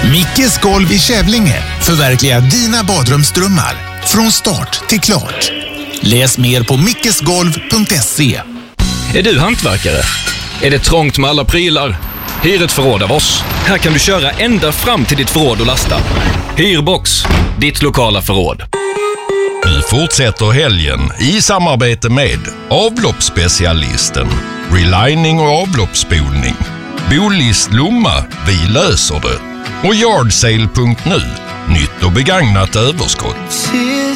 Mickes golv i Kävlinge. Förverkliga dina badrumsdrömmar. Från start till klart. Läs mer på mickesgolv.se. Är du hantverkare? Är det trångt med alla prylar? Hyr ett förråd av oss. Här kan du köra ända fram till ditt förråd och lasta. Hyrbox, ditt lokala förråd. Nu fortsätter helgen i samarbete med avloppsspecialisten, relining och avloppsspolning, Bolist Lomma, vi löser det, och Yardsale.nu, nytt och begagnat överskott.